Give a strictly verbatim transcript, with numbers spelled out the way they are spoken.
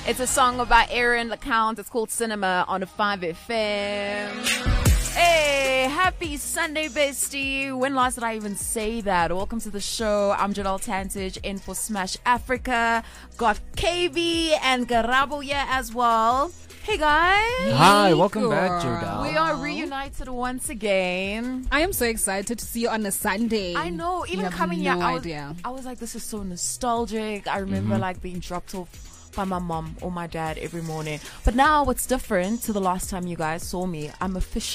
It's a song by Aaron LeCount. It's called Cinema on a five F M. Hey, happy Sunday, bestie. When last did I even say that? Welcome to the show. I'm Janelle Tantich in for Smash Africa. Got K B and Garabo here as well. Hey guys. Hi, welcome back, Jodelle. We are reunited once again. I am so excited to see you on a Sunday. I know, even You have coming no here, I was, idea. I was like, this is so nostalgic. I remember Mm-hmm. like being dropped off by my mom or my dad every morning. But now it's different to the last time you guys saw me. I'm officially